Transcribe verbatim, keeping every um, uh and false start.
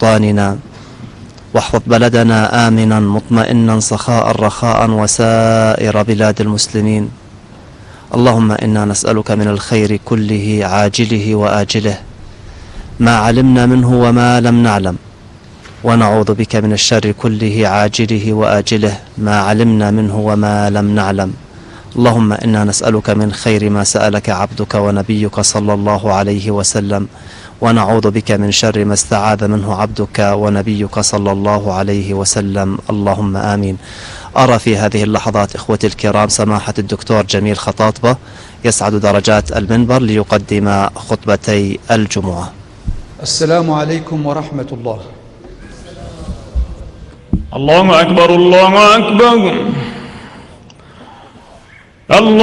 أوطاننا، واحفظ بلدنا آمنا مطمئنا سخاء رخاء وسائر بلاد المسلمين. اللهم إنا نسألك من الخير كله عاجله وآجله ما علمنا منه وما لم نعلم، ونعوذ بك من الشر كله عاجله وآجله ما علمنا منه وما لم نعلم. اللهم إنا نسألك من خير ما سألك عبدك ونبيك صلى الله عليه وسلم، ونعوذ بك من شر ما استعاذ منه عبدك ونبيك صلى الله عليه وسلم. اللهم آمين. أرى في هذه اللحظات إخوتي الكرام سماحة الدكتور جميل خطاطبة يسعد درجات المنبر ليقدم خطبتي الجمعة. السلام عليكم ورحمة الله. الله أكبر الله أكبر الله